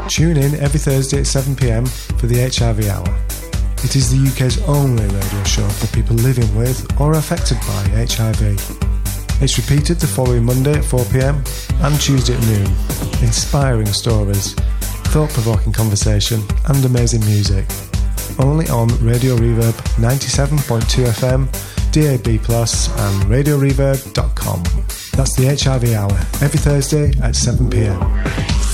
Tune in every Thursday at 7pm for the HIV Hour. It is the UK's only radio show for people living with or affected by HIV. It's repeated the following Monday at 4pm and Tuesday at noon. Inspiring stories, thought-provoking conversation and amazing music. Only on Radio Reverb 97.2 FM, DAB+, and radioreverb.com. That's the HIV Hour, every Thursday at 7pm.